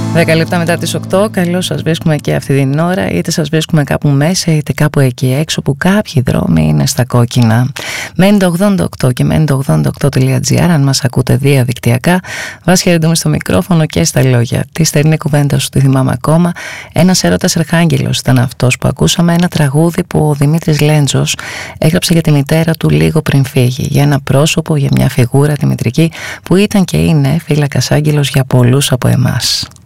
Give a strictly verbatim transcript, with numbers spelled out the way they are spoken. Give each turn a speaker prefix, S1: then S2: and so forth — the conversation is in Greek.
S1: δέκα λεπτά μετά τις οκτώ, καλώς σας βρίσκουμε και αυτή την ώρα, είτε σας βρίσκουμε κάπου μέσα είτε κάπου εκεί έξω που κάποιοι δρόμοι είναι στα κόκκινα. Μέντε ογδόντα οκτώ και μέντε ογδόντα οκτώ τελεία τζι άρ αν μας ακούτε διαδικτυακά. Vás χαιρετούμε στο μικρόφωνο και στα λόγια. Τη στερινή κουβέντα σου τη θυμάμαι ακόμα. Ένας έρωτας Αρχάγγελος ήταν αυτός που ακούσαμε, ένα τραγούδι που ο Δημήτρης Λέντζος έγραψε για τη μητέρα του λίγο πριν φύγει. Για ένα πρόσωπο, για μια φιγούρα τη μητρική που ήταν και είναι φύλακας άγγελος για πολλούς από εμάς.